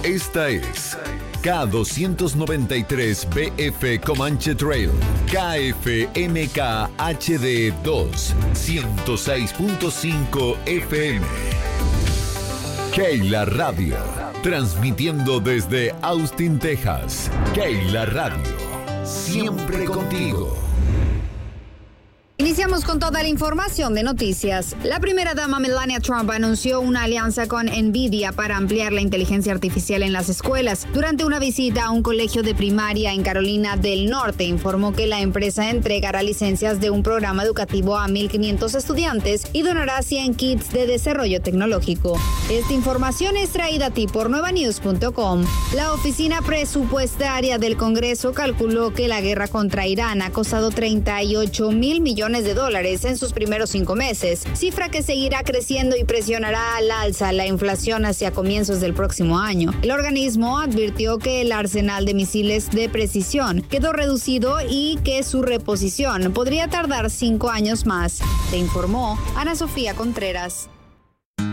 Esta es K293BF Comanche Trail, KFMK HD 2, 106.5 FM. Keila Radio, transmitiendo desde Austin, Texas. Keila Radio, siempre contigo. Iniciamos con toda la información de noticias. La primera dama Melania Trump anunció una alianza con NVIDIA para ampliar la inteligencia artificial en las escuelas. Durante una visita a un colegio de primaria en Carolina del Norte, informó que la empresa entregará licencias de un programa educativo a 1,500 estudiantes y donará 100 kits de desarrollo tecnológico. Esta información es traída a ti por nuevanews.com. La Oficina Presupuestaria del Congreso calculó que la guerra contra Irán ha costado $38,000 millones en sus primeros 5 meses, cifra que seguirá creciendo y presionará al alza la inflación hacia comienzos del próximo año. El organismo advirtió que el arsenal de misiles de precisión quedó reducido y que su reposición podría tardar 5 años más. Se informó Ana Sofía Contreras.